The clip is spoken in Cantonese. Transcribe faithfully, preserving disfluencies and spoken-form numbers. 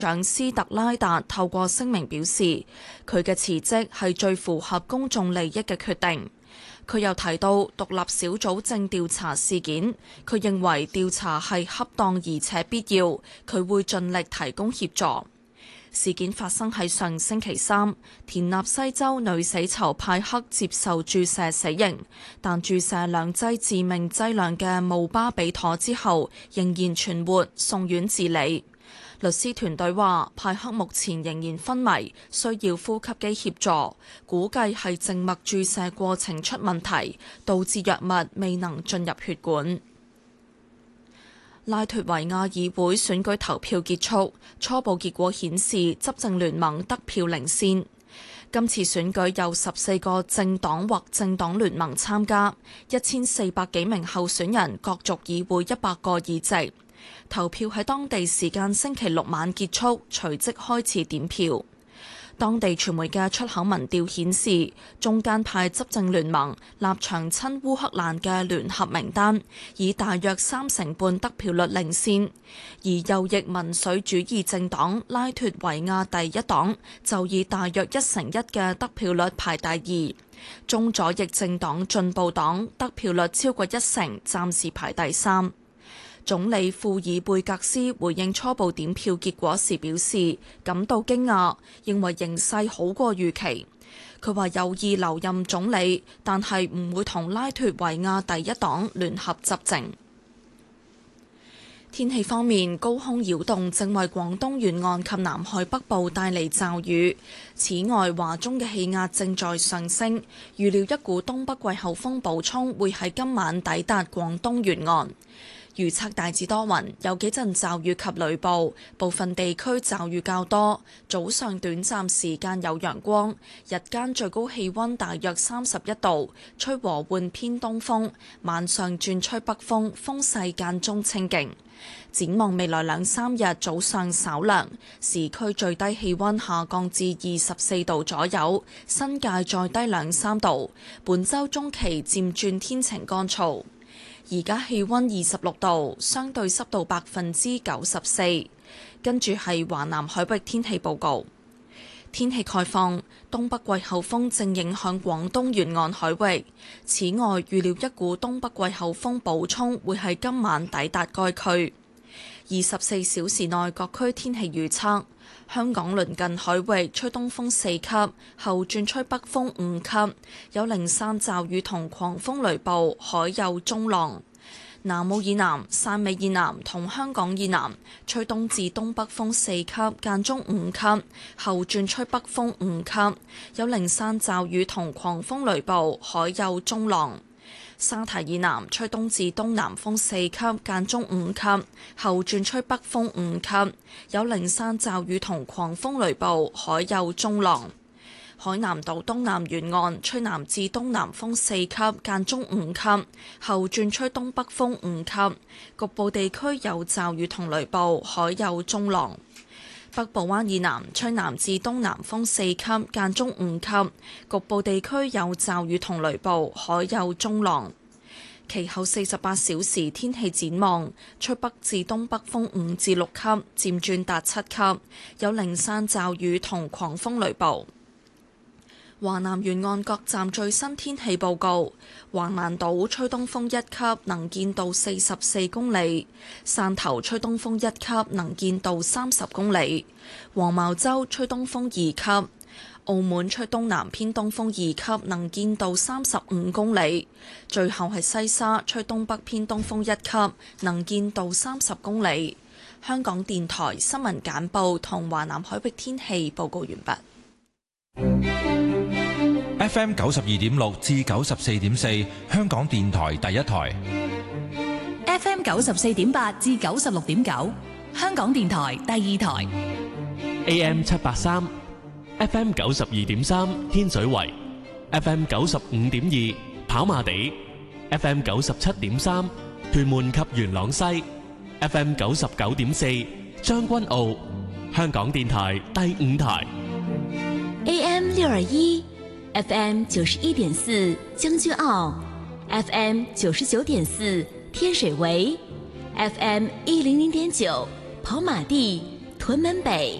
長斯特拉達透過聲明表示，佢嘅辭職係最符合公眾利益嘅決定。佢又提到獨立小組正調查事件，佢認為調查係恰當而且必要，佢會盡力提供協助。事件發生喺上星期三，田納西州女死囚派克接受注射死刑，但注射兩劑致命劑量嘅姆巴比妥之後，仍然存活，送院治理。律師團隊話，派克目前仍然昏迷，需要呼吸機協助，估計係靜脈注射過程出問題，導致藥物未能進入血管。拉脫維亞議會選舉投票結束，初步結果顯示執政聯盟得票領先。今次選舉有十四個政黨或政黨聯盟參加，一千四百幾名候選人角逐議會一百個議席。投票喺當地時間星期六晚結束，隨即開始點票。當地傳媒嘅出口民調顯示，中間派執政聯盟立場親烏克蘭嘅聯合名單以大約三成半得票率領先，而右翼民粹主義政黨拉脫維亞第一黨就以大約一成一嘅得票率排第二，中左翼政黨進步黨得票率超過一成，暫時排第三。總理庫爾貝格斯回應初步點票結果時表示感到驚訝，認為形勢好過預期。佢話有意留任總理，但係唔會同拉脫維亞第一黨聯合執政。天氣方面，高空擾動正為廣東沿岸及南海北部帶嚟驟雨。此外，華中嘅氣壓正在上升，預料一股東北季候風補充會喺今晚抵達廣東沿岸。預測大致多雲，有幾陣驟雨及雷暴，部分地區驟雨較多。早上短暫時間有陽光，日間最高氣溫大約三十一度，吹和緩偏東風。晚上轉吹北風，風勢間中清勁。展望未來兩三日，早上稍涼，市區最低氣溫下降至二十四度左右，新界再低兩三度。本週中期漸轉天晴乾燥。而家氣溫二十六度，相對濕度百分之九十四。跟住係華南海域天氣報告。天氣概況，東北季候風正影響廣東沿岸海域。此外，預料一股東北季候風補充會喺今晚抵達該區。二十四小時內各區天氣預測：香港鄰近海域吹東風四級，後轉吹北風五級，有零散驟雨同狂風雷暴，海有中浪。南澳以南、汕尾以南同香港以南吹東至東北風四級，間中五級，後轉吹北風五級，有零散驟雨同狂風雷暴，海有中浪。沙堤以南吹東至東南風四級，間中五級，後轉吹北風五級，有零散驟雨同狂風雷暴，海有中浪。海南島東南沿岸吹南至東南風四級，間中五級，後轉吹東北風五級，局部地區有驟雨同雷暴，海有中浪。北部灣以南吹南至東南風四級，間中五級，局部地區有驟雨同雷暴，海有中浪。其後四十八小時天氣展望，吹北至東北風五至六級，漸轉達七級，有零散驟雨同狂風雷暴。華南沿岸各站最新天氣報告：橫瀾島吹東風一級，能見度四十四公里；汕頭吹東風一級，能見度三十公里；黃茅洲吹東風二級；澳門吹東南偏東風二級，能見度三十五公里；最後係西沙吹東北偏東風一級，能見度三十公里。香港電台新聞簡報同華南海域天氣報告完畢。 F M 九十二點六至九十四點四，香港電台第一台。 F M 九十四點八至九十六點九，香港電台第二台。 A M 七八三，F M 九十二點三，天水圍；F M 九十五點二，跑馬地；F M 九十七點三，屯門及元朗西；F M 九十九點四，將軍澳。香港電台第五台。 A M 六二一，F M 九十一點四，將軍澳；F M 九十九點四，天水圍；F M 一零零點九，跑馬地。 屯門北